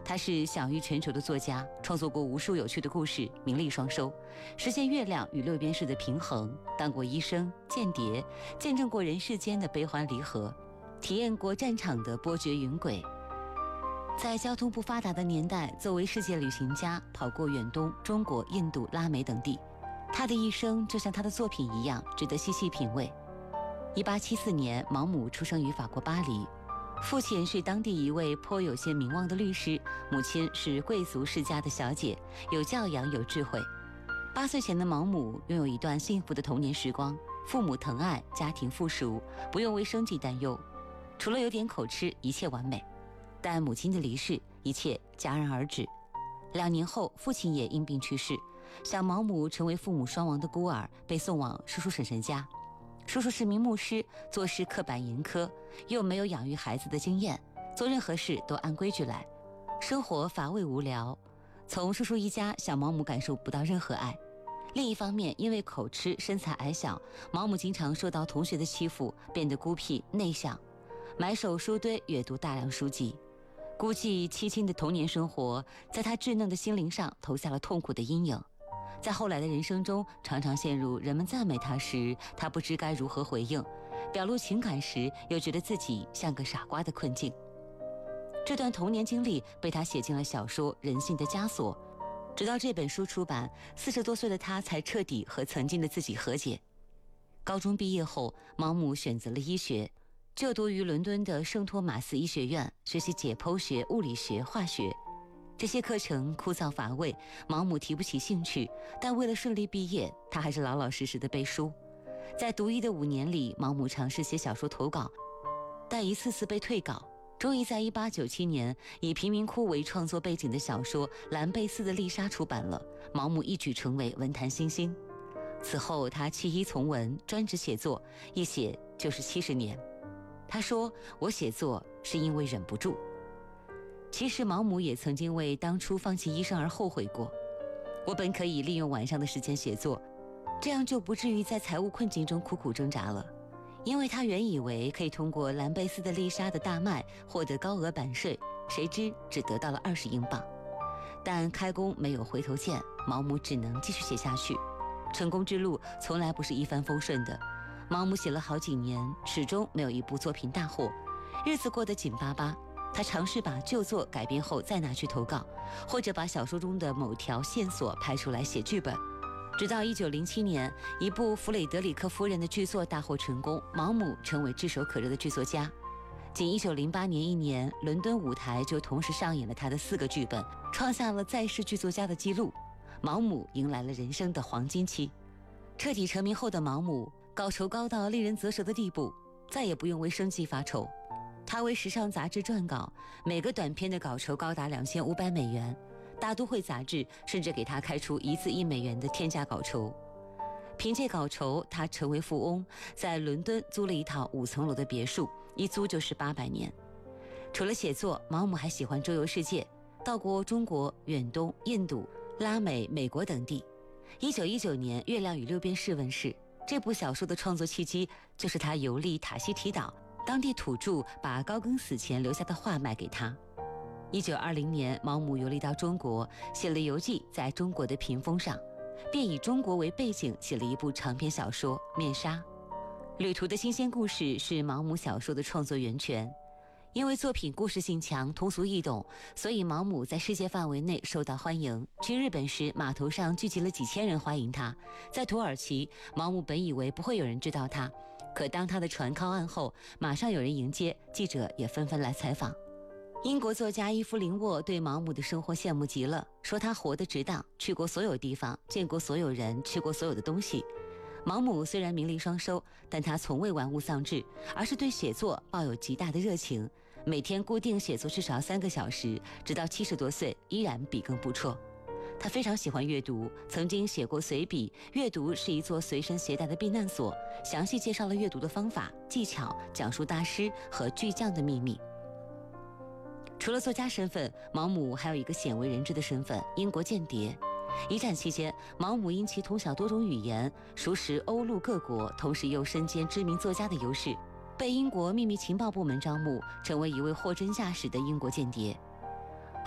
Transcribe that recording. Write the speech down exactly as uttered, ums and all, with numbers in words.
他是享誉全球的作家，创作过无数有趣的故事，名利双收，实现月亮与六边形的平衡，当过医生、间谍，见证过人世间的悲欢离合，体验过战场的波谲云诡。在交通不发达的年代，作为世界旅行家，跑过远东、中国、印度、拉美等地。他的一生就像他的作品一样，值得细细品味。一八七四年，毛姆出生于法国巴黎，父亲是当地一位颇有些名望的律师，母亲是贵族世家的小姐，有教养有智慧。八岁前的毛姆拥有一段幸福的童年时光，父母疼爱，家庭富庶，不用为生计担忧，除了有点口吃，一切完美。但母亲的离世，一切戛然而止。两年后，父亲也因病去世，小毛姆成为父母双亡的孤儿，被送往叔叔婶婶家。叔叔是名牧师，做事刻板严苛，又没有养育孩子的经验，做任何事都按规矩来，生活乏味无聊。从叔叔一家，小毛姆感受不到任何爱。另一方面，因为口吃、身材矮小，毛姆经常受到同学的欺负，变得孤僻内向，埋首书堆，阅读大量书籍。孤寂凄清的童年生活，在他稚嫩的心灵上投下了痛苦的阴影。在后来的人生中，常常陷入人们赞美他时，他不知该如何回应；表露情感时，又觉得自己像个傻瓜的困境。这段童年经历被他写进了小说《人性的枷锁》，直到这本书出版，四十多岁的他才彻底和曾经的自己和解。高中毕业后，毛姆选择了医学，就读于伦敦的圣托马斯医学院，学习解剖学、物理学、化学。这些课程枯燥乏味，毛姆提不起兴趣，但为了顺利毕业，他还是老老实实的背书。在读医的五年里，毛姆尝试写小说投稿，但一次次被退稿。终于在一八九七年，以贫民窟为创作背景的小说《兰贝斯的丽莎》出版了，毛姆一举成为文坛新星。此后他弃医从文，专职写作，一写就是七十年。他说：“我写作是因为忍不住。”其实毛姆也曾经为当初放弃医生而后悔过。我本可以利用晚上的时间写作，这样就不至于在财务困境中苦苦挣扎了。因为他原以为可以通过兰贝斯的丽莎的大卖获得高额版税，谁知只得到了二十英镑。但开弓没有回头箭，毛姆只能继续写下去。成功之路从来不是一帆风顺的，毛姆写了好几年，始终没有一部作品大火，日子过得紧巴巴。他尝试把旧作改编后再拿去投稿，或者把小说中的某条线索拍出来写剧本。直到一九零七年，一部弗雷德里克夫人的剧作大获成功，毛姆成为炙手可热的剧作家。仅一九零八年一年，伦敦舞台就同时上演了他的四个剧本，创下了在世剧作家的纪录。毛姆迎来了人生的黄金期。彻底成名后的毛姆，稿酬高到令人啧舌的地步，再也不用为生计发愁。他为时尚杂志撰稿，每个短篇的稿酬高达两千五百美元，大都会杂志甚至给他开出一次一美元的天价稿酬。凭借稿酬，他成为富翁，在伦敦租了一套五层楼的别墅，一租就是八百年。除了写作，毛姆还喜欢周游世界，到过中国、远东、印度、拉美、美国等地。一九一九年，《月亮与六便士》问世，这部小说的创作契机就是他游历塔希提岛，当地土著把高更死前留下的话卖给他。一九二零年，毛姆游历到中国，写了游记，在中国的屏风上，便以中国为背景写了一部长篇小说《面纱》。旅途的新鲜故事是毛姆小说的创作源泉。因为作品故事性强，通俗易懂，所以毛姆在世界范围内受到欢迎。去日本时，码头上聚集了几千人欢迎他。在土耳其，毛姆本以为不会有人知道他，可当他的船靠岸后，马上有人迎接，记者也纷纷来采访。英国作家伊夫林沃对毛姆的生活羡慕极了，说他活得值当，去过所有地方，见过所有人，吃过所有的东西。毛姆虽然名利双收，但他从未玩物丧志，而是对写作抱有极大的热情，每天固定写作至少三个小时，直到七十多岁依然笔耕不辍。他非常喜欢阅读，曾经写过随笔《阅读是一座随身携带的避难所》，详细介绍了阅读的方法、技巧，讲述大师和巨匠的秘密。除了作家身份，毛姆还有一个鲜为人知的身份——英国间谍。一战期间，毛姆因其通晓多种语言，熟识欧陆各国，同时又身兼知名作家的优势，被英国秘密情报部门招募，成为一位货真价实的英国间谍。